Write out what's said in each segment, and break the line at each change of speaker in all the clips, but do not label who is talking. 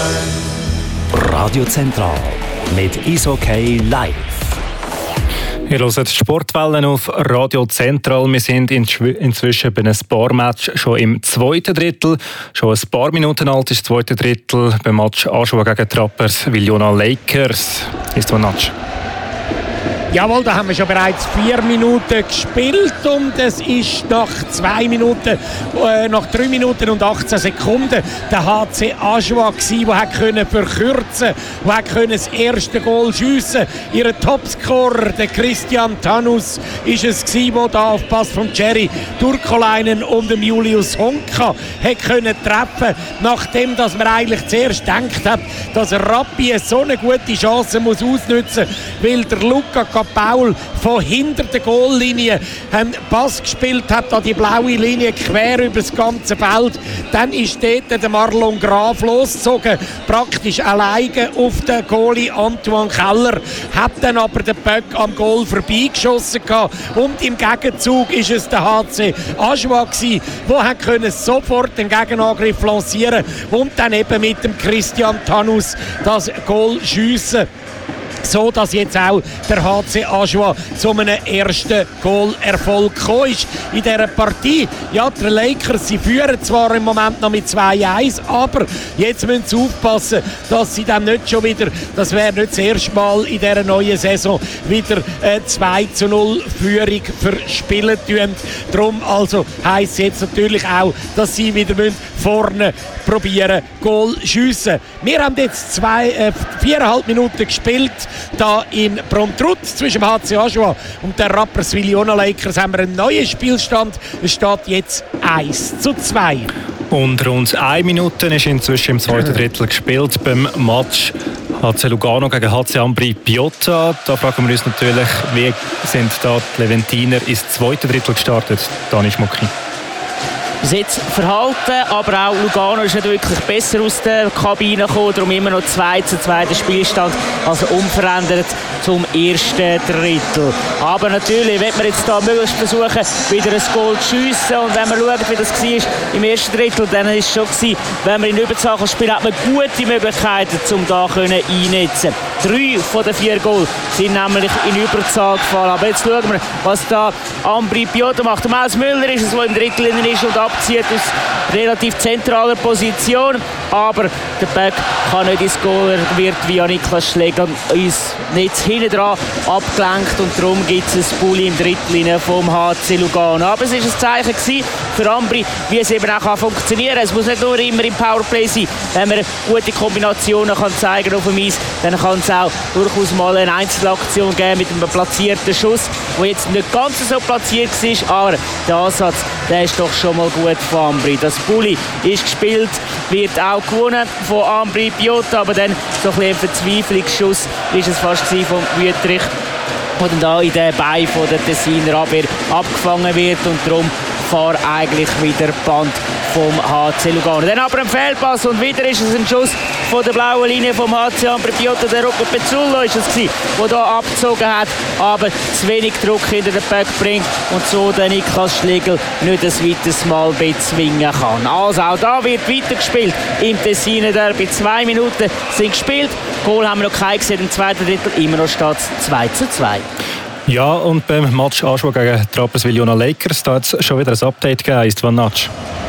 Radio Zentral mit Eishockey live.
Ihr hört Sportwellen auf Radio Zentral. Wir sind inzwischen bei einem Sparmatch schon im zweiten Drittel. Schon ein paar Minuten alt ist das zweite Drittel beim Match Aschua gegen Trappers Villona Lakers. Ist das Match?
Jawohl, da haben wir schon bereits 4 Minuten gespielt und es ist nach 3 Minuten und 18 Sekunden der HC Aschua gsi, der hat verkürzen, der hat das erste Goal schiessen. Ihr Topscorer, der Christian Tannus, ist es gsi, der da auf Pass von Jerry Turkolainen und dem Julius Honka hat können treffen, nachdem dass man eigentlich zuerst gedacht hat, dass Rappi so eine gute Chance muss ausnutzen, weil der Luca Paul von hinter der Goallinie einen Pass gespielt hat an die blaue Linie quer über das ganze Feld. Dann ist dort der Marlon Graf losgezogen, praktisch alleine auf den Goalie Antoine Keller, hat dann aber den Böck am Goal vorbeigeschossen gehabt. Und im Gegenzug ist es der HC Aschua gsi, der sofort den Gegenangriff lancieren und dann eben mit dem Christian Tannus das Goal schiessen, so dass jetzt auch der HC Aschua zu einem ersten Goal-Erfolg gekommen ist in dieser Partie. Ja, die Lakers, sie führen zwar im Moment noch mit 2-1, aber jetzt müssen sie aufpassen, dass sie dann nicht schon wieder, das wäre nicht das erste Mal in dieser neuen Saison, wieder 2-0 Führung verspielen tun. Darum also heisst es jetzt natürlich auch, dass sie wieder vorne probieren, Goal schiessen. Wir haben jetzt 4,5 Minuten gespielt. Da in Promtrut zwischen dem HC Aschua und der Rappers Villona Lakers haben wir einen neuen Spielstand. Es steht jetzt 1-2.
Und rund 1 Minute ist inzwischen im zweiten Drittel gespielt beim Match HC Lugano gegen HC Ambri Piotta. Da fragen wir uns natürlich, wie sind da die Leventiner ins zweite Drittel gestartet? Dani Schmucki.
Bis jetzt verhalten, aber auch Lugano ist nicht wirklich besser aus der Kabine gekommen, darum immer noch 2-2 der Spielstand, also unverändert zum ersten Drittel. Aber natürlich wird man jetzt da möglichst versuchen, wieder ein Goal zu schiessen, und wenn man schaut, wie das war im ersten Drittel, dann ist es schon gewesen, wenn man in Überzahl spielt, hat man gute Möglichkeiten, um da einnetzen. 3 von den 4 Goal sind nämlich in Überzahl gefallen. Aber jetzt schauen wir, was da Ambri Piotta macht. Maus Müller ist es, der im Drittel ist und abzieht aus relativ zentraler Position. Aber der Böck kann nicht ins Goal, wird via Niklas Schläger ins Netz hinten dran abgelenkt, und darum gibt es ein Bulli im Drittel vom HC Lugano. Aber es war ein Zeichen für Ambri, wie es eben auch funktionieren kann. Es muss nicht nur immer im Powerplay sein. Wenn man gute Kombinationen kann zeigen auf dem Eis, dann kann es auch durchaus mal eine Einzelaktion geben mit einem platzierten Schuss, der jetzt nicht ganz so platziert war, aber der Ansatz, der ist doch schon mal gut von Ambri. Das Bulli ist gespielt, wird auch gewonnen von Ambri Piotta, aber dann so ein bisschen ein Verzweiflungsschuss ist es fast von Wüttrich, der dann da in den Beinen von der Tessiner Abwehr abgefangen wird, und darum fährt eigentlich wieder Band vom HC Lugano. Dann aber ein Fehlpass, und wieder ist es ein Schuss von der blauen Linie vom HC Ambri Piotta. Der Rocco Pezzullo ist es gewesen, der hier abgezogen hat, aber zu wenig Druck hinter den Böck bringt und so der Niklas Schlegel nicht ein weiteres Mal bezwingen kann. Also auch da wird weitergespielt im Tessiner Derby. 2 Minuten sind gespielt. Goal haben wir noch keinen gesehen im zweiten Drittel. Immer noch steht es 2-2.
Ja, und beim Match Aschua gegen Trappers Villona Lakers, da hat es schon wieder ein Update gegeben. Ist Van Natsch?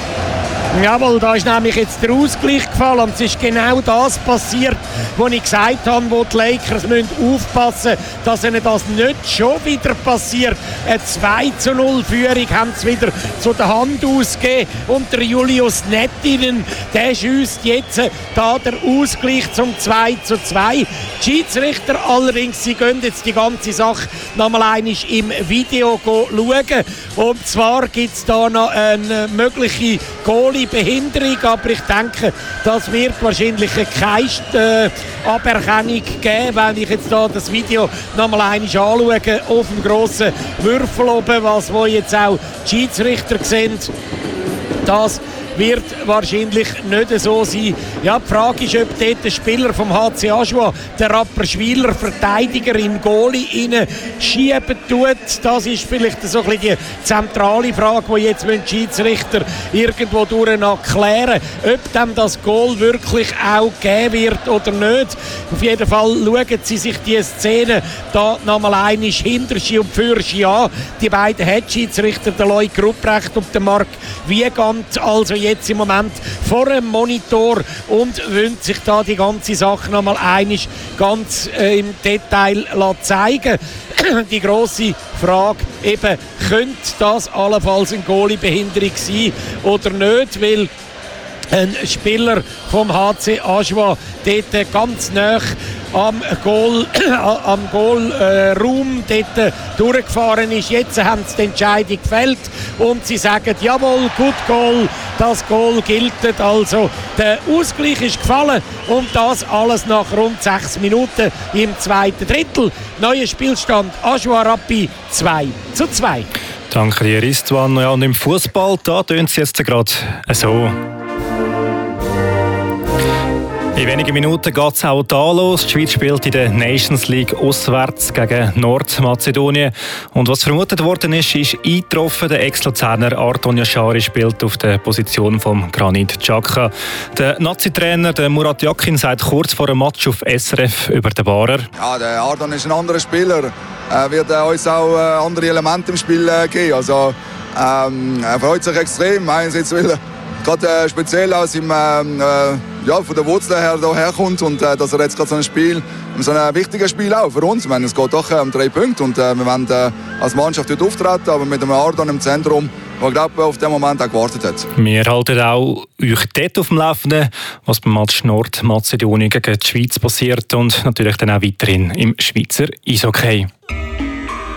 Jawohl, da ist nämlich jetzt der Ausgleich gefallen, und es ist genau das passiert, was ich gesagt habe, wo die Lakers müssen aufpassen müssen, dass ihnen das nicht schon wieder passiert. Eine 2-0 Führung haben sie wieder zu der Hand ausgegeben, und der Julius Nettinen, der schiesst jetzt da der Ausgleich zum 2-2. Die Schiedsrichter allerdings, sie gehen jetzt die ganze Sache nochmal einmal im Video schauen, und zwar gibt es da noch eine mögliche Goalie-Behinderung, aber ich denke, das wird wahrscheinlich keine Aberkennung geben, wenn ich jetzt da das Video nochmal einmal anschaue, auf dem grossen Würfel oben, wo jetzt auch die Schiedsrichter sehen. Das wird wahrscheinlich nicht so sein. Ja, die Frage ist, ob dort der Spieler vom HC Aschua, der Rapperschwiler Verteidiger in Goalie rein schieben tut. Das ist vielleicht so ein bisschen die zentrale Frage, die jetzt die Schiedsrichter irgendwo durch erklären, ob dem das Goal wirklich auch geben wird oder nicht. Auf jeden Fall schauen sie sich die Szene da nochmal einmal hinter Ski und für Ski an. Die beiden Head-Schiedsrichter, der Lloyd Rupprecht und der Marc Wiegand, also jetzt im Moment vor dem Monitor und wollen sich da die ganze Sache nochmal einmal ganz im Detail zeigen. Die grosse Frage eben, könnte das allenfalls eine Goalie-Behinderung sein oder nicht, weil ein Spieler vom HC Aschua dort ganz nah am Goalraum dort durchgefahren ist. Jetzt haben sie die Entscheidung gefällt und sie sagen, jawohl, gut Goal, das Goal gilt. Also der Ausgleich ist gefallen und das alles nach rund 6 Minuten im zweiten Drittel. Neuer Spielstand Aschua Rappi 2:2.
Danke dir, Istvan. Ja, und im Fußball, da tönt es jetzt gerade so. In wenigen Minuten geht es auch da los. Die Schweiz spielt in der Nations League auswärts gegen Nordmazedonien. Und was vermutet worden ist eingetroffen. Der Ex-Luzerner Arton Yashari spielt auf der Position von Granit Xhaka. Der Nazi-Trainer Murat Yakin sagt kurz vor dem Match auf SRF über den Barer.
Ja, der Arton ist ein anderer Spieler. Er wird uns auch andere Elemente im Spiel geben. Also, er freut sich extrem. Einerseits will er gerade speziell aus ihm von der Wurzel her herkommt und dass er jetzt gerade so ein wichtiges Spiel auch für uns. Ich meine, es geht doch um 3 Punkte und wir wollen als Mannschaft dort auftreten, aber mit dem Arton im Zentrum, der glaube auf den Moment auch gewartet hat.
Wir halten auch euch dort auf dem Laufenden, was beim Match Nordmazedonien gegen die Schweiz passiert und natürlich dann auch weiterhin im Schweizer Eishockey.